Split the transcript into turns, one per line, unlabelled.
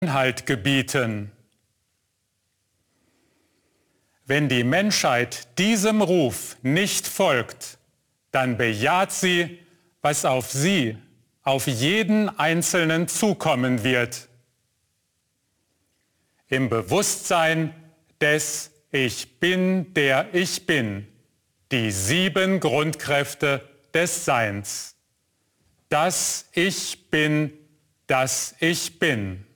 Halt gebieten. Wenn die Menschheit diesem Ruf nicht folgt, dann bejaht sie, was auf sie, auf jeden Einzelnen zukommen wird. Im Bewusstsein des Ich bin, der ich bin, die 7 Grundkräfte des Seins. Das Ich bin, das ich bin.